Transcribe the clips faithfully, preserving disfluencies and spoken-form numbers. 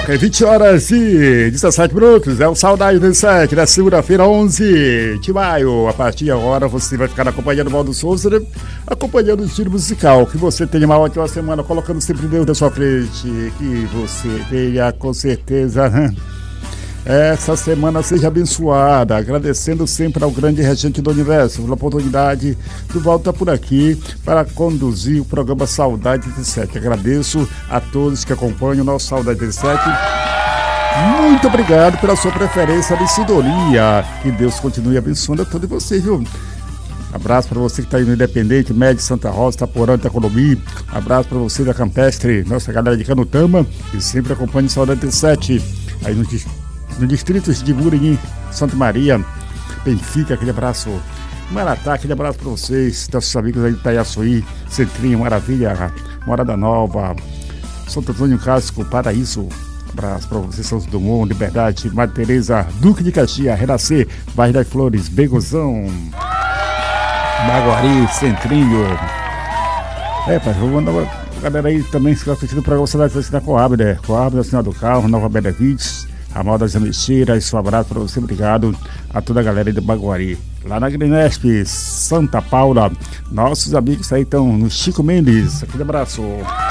Ok, vinte horas e dezessete minutos, é o Saudade do sete, da segunda-feira, onze de maio. A partir de agora você vai ficar acompanhando o Valdo Souza, né? Acompanhando o estilo musical. Que você tenha uma ótima semana, colocando sempre Deus na sua frente. Que você tenha, com certeza, né? Essa semana seja abençoada, agradecendo sempre ao grande regente do universo pela oportunidade de volta por aqui para conduzir o programa Saudade de sete. Agradeço a todos que acompanham o nosso Saudade de sete. Muito obrigado pela sua preferência de sintonia. Que Deus continue abençoando a todos vocês, viu? Abraço para você que está aí no Independente, Médio, Santa Rosa, Itaporã, Itacolomi. Abraço para você da Campestre, nossa galera de Canutama, que sempre acompanha o Saudade de sete. Aí no No distrito de Burigui, Santa Maria, Benfica, aquele abraço. Maratá, aquele abraço para vocês, nossos amigos aí de Itaiaçuí, Centrinho, Maravilha, Morada Nova, Santo Antônio Casco, Paraíso. Abraço para vocês, Santos Dumont, Liberdade, Madre Teresa, Duque de Caxias, Renascer, Bairro das Flores, Begozão, Baguari, Centrinho. É, pai, vou mandar uma galera aí também que está assistindo o programa Cidade da Coab, né? Coab, da Senhora do Carro, Nova Benevides, Ramal das Ameixeiras, um abraço para você, obrigado a toda a galera de Baguari. Lá na Grinesp, Santa Paula, nossos amigos aí estão no Chico Mendes, aquele abraço.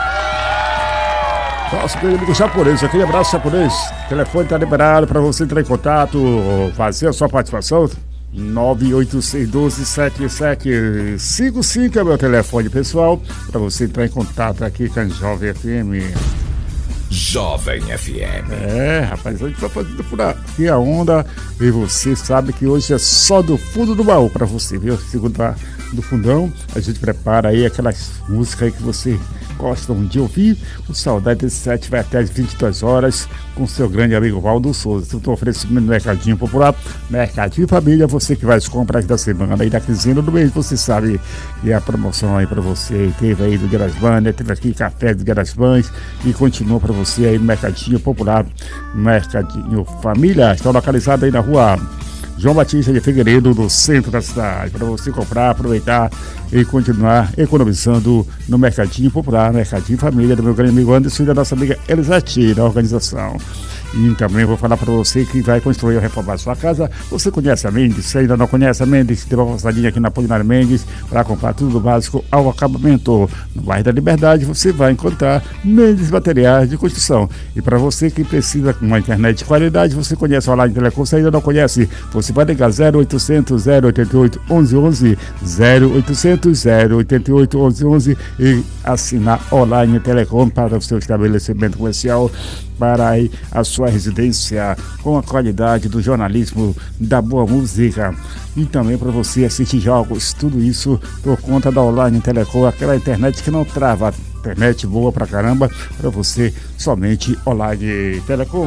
Nosso querido amigo japonês, aquele abraço japonês. O telefone está liberado para você entrar em contato, fazer a sua participação. nove oito seis um dois sete sete cinco cinco é meu telefone pessoal, para você entrar em contato aqui com a Jovem F M. Jovem F M. É, rapaz, a gente vai fazendo por aqui a onda e você sabe que hoje é só do fundo do baú pra você, viu? Segunda do fundão, a gente prepara aí aquelas músicas aí que você gosta de ouvir. O Saudade desse sete vai até as vinte e duas horas com seu grande amigo Valdo Souza. Eu estou oferecendo no Mercadinho Popular, Mercadinho Família, você que vai as compras da semana aí da quinzena do mês, você sabe que a promoção aí pra você teve aí do Dia das Mães, né? Teve aqui café do Dia das Mães e continua pra você aí no Mercadinho Popular, Mercadinho Família. Está localizado aí na rua João Batista de Figueiredo, no centro da cidade, para você comprar, aproveitar e continuar economizando no Mercadinho Popular, Mercadinho Família, do meu grande amigo Anderson e da nossa amiga Elisete, da organização. E também vou falar para você que vai construir ou reformar sua casa. Você conhece a Mendes? Se ainda não conhece a Mendes, tem uma passadinha aqui na Polinário Mendes para comprar tudo do básico ao acabamento. No bairro da Liberdade você vai encontrar Mendes Materiais de Construção. E para você que precisa de uma internet de qualidade, você conhece a Online Telecom. Se ainda não conhece, você vai ligar zero oitocentos, zero oitenta e oito, onze onze, zero oitocentos, zero oitenta e oito, onze onze e assinar Online Telecom para o seu estabelecimento comercial, para aí a sua residência com a qualidade do jornalismo, da boa música e também para você assistir jogos, tudo isso por conta da Online Telecom, aquela internet que não trava, internet boa pra caramba, para você somente Online Telecom.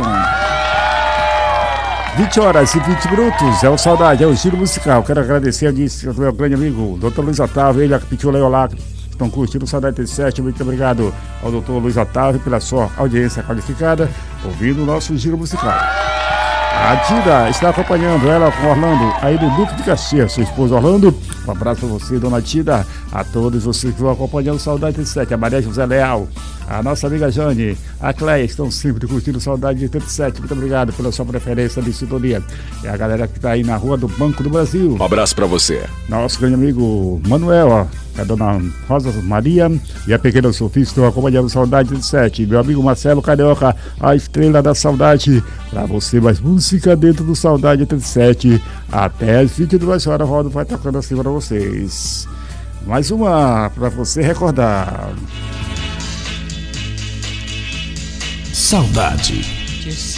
vinte horas e vinte minutos, é o Saudade, é o giro musical. Quero agradecer ao meu grande amigo, doutor Luiz Otávio, ele que pediu lá, estão curtindo o Saudade de sete. Muito obrigado ao doutor Luiz Otávio pela sua audiência qualificada, ouvindo o nosso giro musical. A Tida está acompanhando ela com Orlando, aí do Duque de Caxias, sua esposa Orlando. Um abraço para você, dona Tida, a todos vocês que vão acompanhando o Saudade de sete, a Maria José Leal, a nossa amiga Jane, a Cleia, estão sempre curtindo o Saudade de oitenta e sete. Muito obrigado pela sua preferência de sintonia. É a galera que está aí na rua do Banco do Brasil. Um abraço para você. Nosso grande amigo Manuel, ó, a dona Rosa Maria e a pequena Sofia estão acompanhando o Saudade de sete. Meu amigo Marcelo Carioca, a estrela da saudade. Para você, mais música dentro do Saudade oitenta e sete. Até as vinte e duas horas, o Rodo vai tocando assim para vocês. Mais uma para você recordar. Saudade.